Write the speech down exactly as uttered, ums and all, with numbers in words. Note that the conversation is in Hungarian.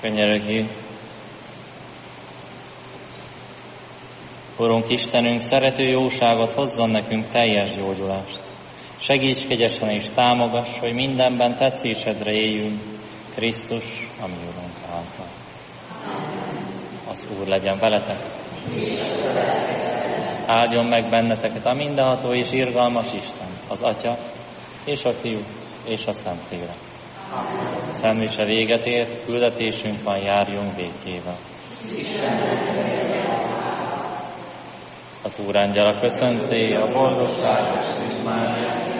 Könyörögjünk! Urunk Istenünk, szerető jóságot hozzon nekünk teljes gyógyulást. Segíts kegyesen és támogass, hogy mindenben tetszésedre éljünk, Krisztus, a mi Urunk által. Az Úr legyen veletek. Áldjon meg benneteket a mindenható és irgalmas Isten, az Atya és a Fiú és a Szentlélek. Szent mise véget ért, küldetésünkben járjunk békével. Az Úr angyala köszönti a boldogságos Szűz Máriát,